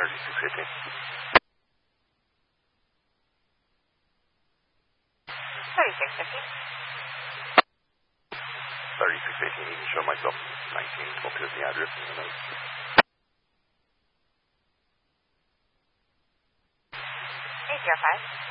3618. 3650. 3618, you can show myself 19, 12 is the address. Eight zero five.